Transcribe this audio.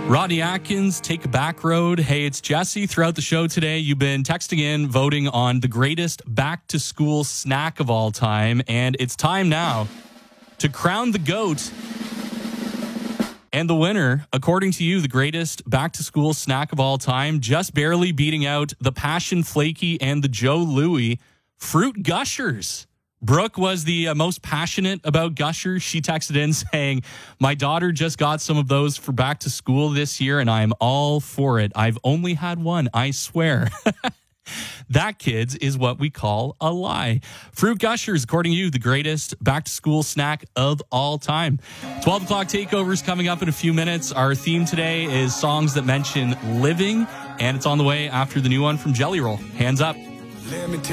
Rodney Atkins, Take a Back Road. Hey, it's Jesse. Throughout the show today, you've been texting in, voting on the greatest back-to-school snack of all time. And it's time now to crown the GOAT. And the winner, according to you, the greatest back-to-school snack of all time, just barely beating out the Passion Flaky and the Joe Louis, Fruit Gushers. Brooke was the most passionate about Gushers. She texted in saying, my daughter just got some of those for back to school this year, and I'm all for it. I've only had one, I swear. That, kids, is what we call a lie. Fruit Gushers, according to you, the greatest back-to-school snack of all time. 12 o'clock takeovers coming up in a few minutes. Our theme today is songs that mention living, and it's on the way after the new one from Jelly Roll. Hands Up. Let me tell